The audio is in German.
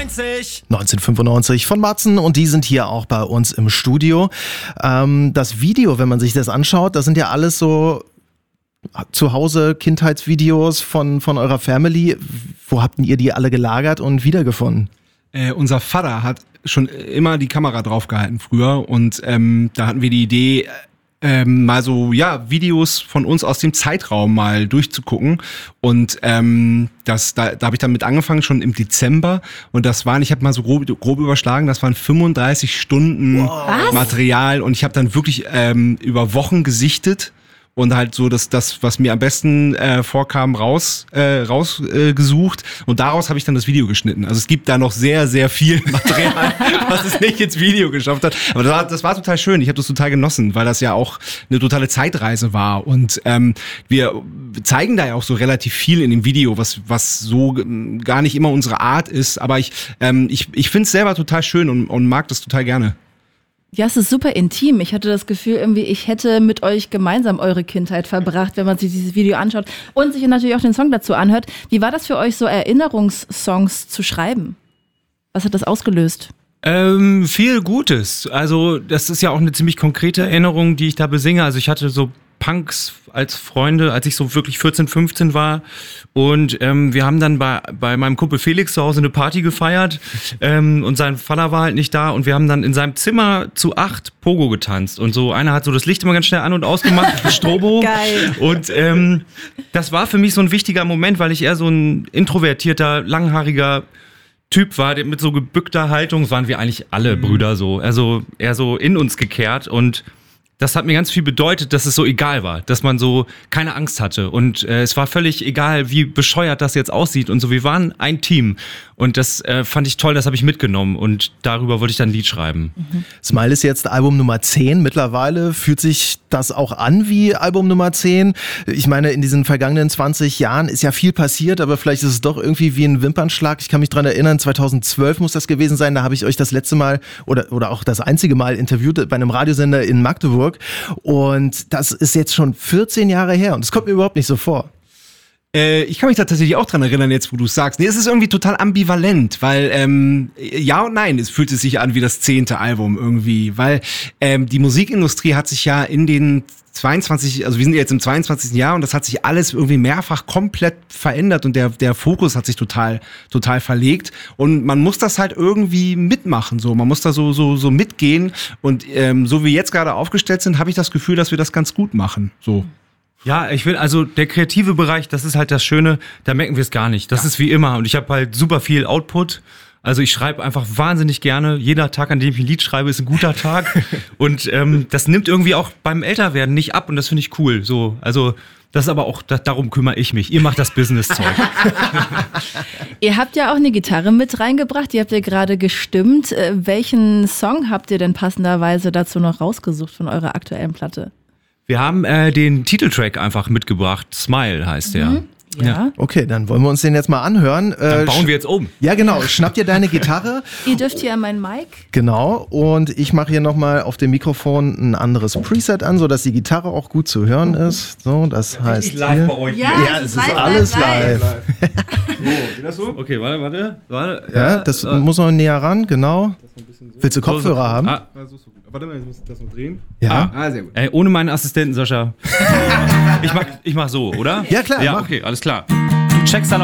1995 von Matzen und die sind hier auch bei uns im Studio. Das Video, wenn man sich das anschaut, das sind ja alles so zu Hause Kindheitsvideos von eurer Family. Wo habt ihr die alle gelagert und wiedergefunden? Unser Vater hat schon immer die Kamera draufgehalten früher und da hatten wir die Idee, mal so Videos von uns aus dem Zeitraum mal durchzugucken und da habe ich dann mit angefangen schon im Dezember und das waren, ich habe mal so grob überschlagen, das waren 35 Stunden Material und ich habe dann wirklich über Wochen gesichtet und halt so das was mir am besten vorkam, rausgesucht und daraus habe ich dann das Video geschnitten. Also es gibt da noch sehr, sehr viel Material, was es nicht ins Video geschafft hat. Aber das war total schön. Ich habe das total genossen, weil das ja auch eine totale Zeitreise war. Und wir zeigen da ja auch so relativ viel in dem Video, was so gar nicht immer unsere Art ist. Aber ich finde es selber total schön und mag das total gerne. Ja, es ist super intim. Ich hatte das Gefühl, irgendwie, ich hätte mit euch gemeinsam eure Kindheit verbracht, wenn man sich dieses Video anschaut und sich natürlich auch den Song dazu anhört. Wie war das für euch, so Erinnerungssongs zu schreiben? Was hat das ausgelöst? Viel Gutes. Also das ist ja auch eine ziemlich konkrete Erinnerung, die ich da besinge. Also ich hatte so Punks als Freunde, als ich so wirklich 14, 15 war. Und wir haben dann bei meinem Kumpel Felix zu Hause eine Party gefeiert und sein Vater war halt nicht da und wir haben dann in seinem Zimmer zu 8 Pogo getanzt. Und so einer hat so das Licht immer ganz schnell an- und ausgemacht, Strobo. Geil. Und das war für mich so ein wichtiger Moment, weil ich eher so ein introvertierter, langhaariger Typ war, der mit so gebückter Haltung, waren wir eigentlich alle Brüder so, also eher so in uns gekehrt und das hat mir ganz viel bedeutet, dass es so egal war, dass man so keine Angst hatte und es war völlig egal, wie bescheuert das jetzt aussieht und so, wir waren ein Team und das fand ich toll, das habe ich mitgenommen und darüber wollte ich dann ein Lied schreiben. Smile ist jetzt Album Nummer 10, mittlerweile fühlt sich das auch an wie Album Nummer 10. Ich meine, in diesen vergangenen 20 Jahren ist ja viel passiert, aber vielleicht ist es doch irgendwie wie ein Wimpernschlag. Ich kann mich dran erinnern, 2012 muss das gewesen sein, da habe ich euch das letzte Mal oder auch das einzige Mal interviewt bei einem Radiosender in Magdeburg. Und das ist jetzt schon 14 Jahre her und es kommt mir überhaupt nicht so vor. Ich kann mich da tatsächlich auch dran erinnern, jetzt wo du es sagst. Nee, es ist irgendwie total ambivalent, weil ja und nein, es fühlt sich an wie das 10. Album irgendwie, weil die Musikindustrie hat sich ja in den 22, also wir sind jetzt im 22. Jahr und das hat sich alles irgendwie mehrfach komplett verändert und der Fokus hat sich total verlegt und man muss das halt irgendwie mitmachen, so man muss da so mitgehen und so wie wir jetzt gerade aufgestellt sind, habe ich das Gefühl, dass wir das ganz gut machen, so. Ja, ich will, also der kreative Bereich, das ist halt das Schöne, da merken wir es gar nicht. Das ist wie immer und ich habe halt super viel Output. Also ich schreibe einfach wahnsinnig gerne. Jeder Tag, an dem ich ein Lied schreibe, ist ein guter Tag. Und das nimmt irgendwie auch beim Älterwerden nicht ab und das finde ich cool. So, also das ist aber auch, darum kümmere ich mich. Ihr macht das Business-Zeug. Ihr habt ja auch eine Gitarre mit reingebracht, die habt ihr gerade gestimmt. Welchen Song habt ihr denn passenderweise dazu noch rausgesucht von eurer aktuellen Platte? Wir haben den Titeltrack einfach mitgebracht. Smile heißt der. Ja. Okay, dann wollen wir uns den jetzt mal anhören. Dann bauen wir jetzt um. Ja, genau. Schnapp dir deine Gitarre. Ihr dürft hier an meinen Mic. Genau. Und ich mache hier nochmal auf dem Mikrofon ein anderes Preset an, sodass die Gitarre auch gut zu hören ist. So, das heißt live bei hier. euch. Ja, Es ist alles live. Geht das so? Okay, warte. Ja, das muss noch näher ran, genau. Willst du Kopfhörer haben? Warte mal, ich muss das noch drehen. Ja. Sehr gut. Ohne meinen Assistenten, Sascha. Ich mach so, oder? Ja, klar, Ja, mach. okay, alles klar. Du checkst dann